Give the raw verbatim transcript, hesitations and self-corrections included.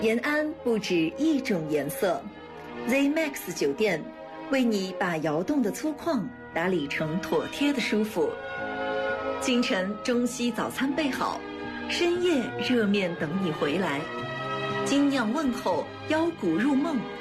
延安不止一种颜色 ，Z Max 酒店为你把窑洞的粗犷打理成妥帖的舒服。清晨中西早餐备好，深夜热面等你回来。精酿问候，腰鼓入梦，